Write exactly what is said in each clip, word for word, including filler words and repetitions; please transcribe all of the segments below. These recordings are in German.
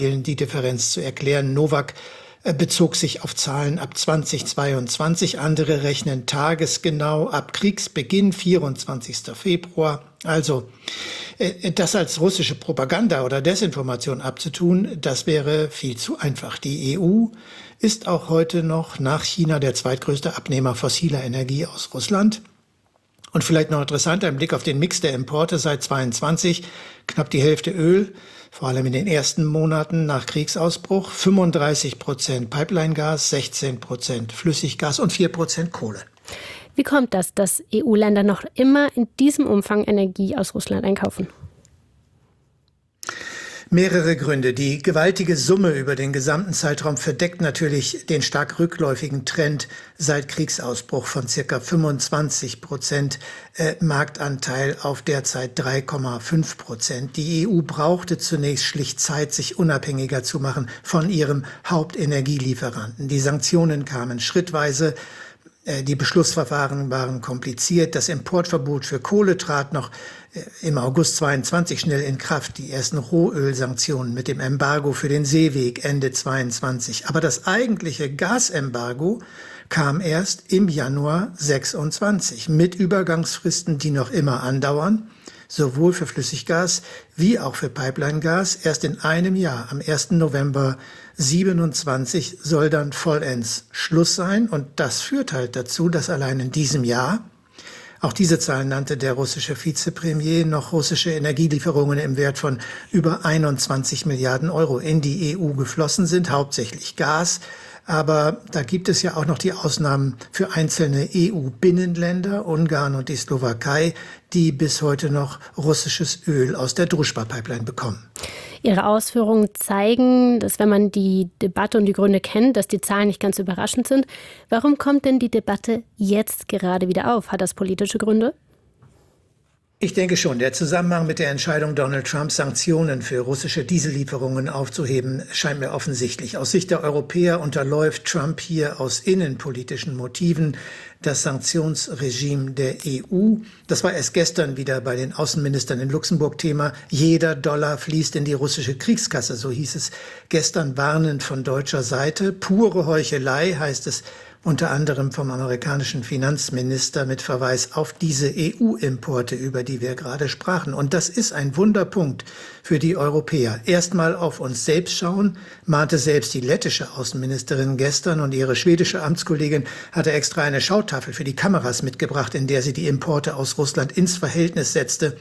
die Differenz zu erklären. Nowak bezog sich auf Zahlen ab zweitausendzweiundzwanzig. Andere rechnen tagesgenau ab Kriegsbeginn, vierundzwanzigster Februar. Also das als russische Propaganda oder Desinformation abzutun, das wäre viel zu einfach. Die E U ist auch heute noch nach China der zweitgrößte Abnehmer fossiler Energie aus Russland. Und vielleicht noch interessanter im Blick auf den Mix der Importe seit zweiundzwanzig, knapp die Hälfte Öl, vor allem in den ersten Monaten nach Kriegsausbruch, fünfunddreißig Prozent Pipeline-Gas, sechzehn Prozent Flüssiggas und vier Prozent Kohle. Wie kommt das, dass E U-Länder noch immer in diesem Umfang Energie aus Russland einkaufen? Mehrere Gründe. Die gewaltige Summe über den gesamten Zeitraum verdeckt natürlich den stark rückläufigen Trend seit Kriegsausbruch von circa fünfundzwanzig Prozent äh, Marktanteil auf derzeit drei Komma fünf Prozent. Die E U brauchte zunächst schlicht Zeit, sich unabhängiger zu machen von ihrem Hauptenergielieferanten. Die Sanktionen kamen schrittweise. Die Beschlussverfahren waren kompliziert. Das Importverbot für Kohle trat noch im August zweiundzwanzig schnell in Kraft. Die ersten Rohölsanktionen mit dem Embargo für den Seeweg Ende zweiundzwanzig. Aber das eigentliche Gasembargo kam erst im Januar sechsundzwanzig mit Übergangsfristen, die noch immer andauern. Sowohl für Flüssiggas wie auch für Pipeline-Gas. Erst in einem Jahr, am ersten November siebenundzwanzig, soll dann vollends Schluss sein. Und das führt halt dazu, dass allein in diesem Jahr, auch diese Zahl nannte der russische Vizepremier, noch russische Energielieferungen im Wert von über einundzwanzig Milliarden Euro in die E U geflossen sind, hauptsächlich Gas. Aber da gibt es ja auch noch die Ausnahmen für einzelne E U-Binnenländer, Ungarn und die Slowakei, die bis heute noch russisches Öl aus der Druschba-Pipeline bekommen. Ihre Ausführungen zeigen, dass wenn man die Debatte und die Gründe kennt, dass die Zahlen nicht ganz überraschend sind. Warum kommt denn die Debatte jetzt gerade wieder auf? Hat das politische Gründe? Ich denke schon, der Zusammenhang mit der Entscheidung Donald Trumps, Sanktionen für russische Diesellieferungen aufzuheben, scheint mir offensichtlich. Aus Sicht der Europäer unterläuft Trump hier aus innenpolitischen Motiven das Sanktionsregime der E U. Das war erst gestern wieder bei den Außenministern in Luxemburg Thema. Jeder Dollar fließt in die russische Kriegskasse, so hieß es gestern warnend von deutscher Seite. Pure Heuchelei, heißt es unter anderem vom amerikanischen Finanzminister mit Verweis auf diese E U-Importe, über die wir gerade sprachen. Und das ist ein Wunderpunkt für die Europäer. Erstmal auf uns selbst schauen, mahnte selbst die lettische Außenministerin gestern, und ihre schwedische Amtskollegin hatte extra eine Schautafel für die Kameras mitgebracht, in der sie die Importe aus Russland ins Verhältnis setzte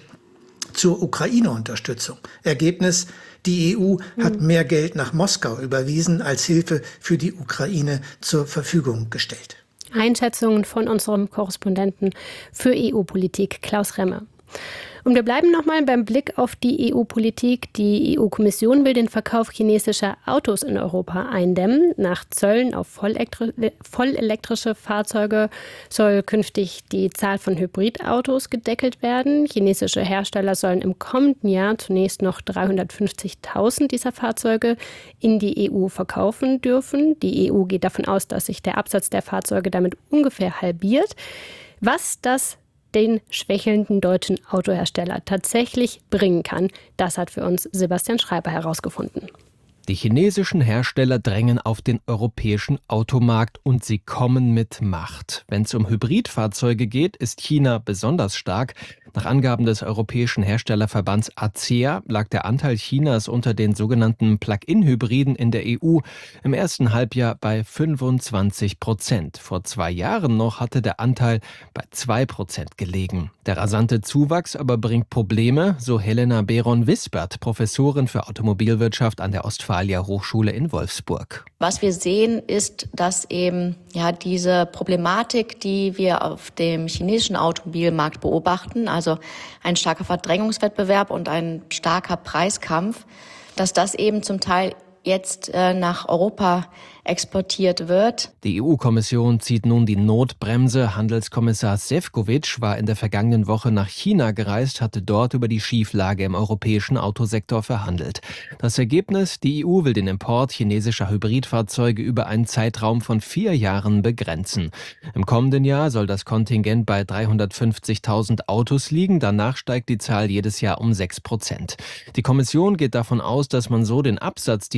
zur Ukraine-Unterstützung. Ergebnis: Die E U hat mehr Geld nach Moskau überwiesen, als Hilfe für die Ukraine zur Verfügung gestellt. Einschätzungen von unserem Korrespondenten für E U-Politik, Klaus Remmer. Und wir bleiben nochmal beim Blick auf die E U-Politik. Die E U-Kommission will den Verkauf chinesischer Autos in Europa eindämmen. Nach Zöllen auf vollelektrische Fahrzeuge soll künftig die Zahl von Hybridautos gedeckelt werden. Chinesische Hersteller sollen im kommenden Jahr zunächst noch dreihundertfünfzigtausend dieser Fahrzeuge in die E U verkaufen dürfen. Die E U geht davon aus, dass sich der Absatz der Fahrzeuge damit ungefähr halbiert. Was das den schwächelnden deutschen Autohersteller tatsächlich bringen kann, das hat für uns Sebastian Schreiber herausgefunden. Die chinesischen Hersteller drängen auf den europäischen Automarkt und sie kommen mit Macht. Wenn es um Hybridfahrzeuge geht, ist China besonders stark. Nach Angaben des europäischen Herstellerverbands A C E A lag der Anteil Chinas unter den sogenannten Plug-in-Hybriden in der E U im ersten Halbjahr bei fünfundzwanzig Prozent. Vor zwei Jahren noch hatte der Anteil bei zwei Prozent gelegen. Der rasante Zuwachs aber bringt Probleme, so Helena Beron-Wisbert, Professorin für Automobilwirtschaft an der Ostfalia Hochschule in Wolfsburg. Was wir sehen, ist, dass eben ja diese Problematik, die wir auf dem chinesischen Automobilmarkt beobachten, also ein starker Verdrängungswettbewerb und ein starker Preiskampf, dass das eben zum Teil jetzt äh, nach Europa exportiert wird. Die E U-Kommission zieht nun die Notbremse. Handelskommissar Šefčovič war in der vergangenen Woche nach China gereist, hatte dort über die Schieflage im europäischen Autosektor verhandelt. Das Ergebnis: Die E U will den Import chinesischer Hybridfahrzeuge über einen Zeitraum von vier Jahren begrenzen. Im kommenden Jahr soll das Kontingent bei dreihundertfünfzigtausend Autos liegen. Danach steigt die Zahl jedes Jahr um sechs Prozent. Die Kommission geht davon aus, dass man so den Absatz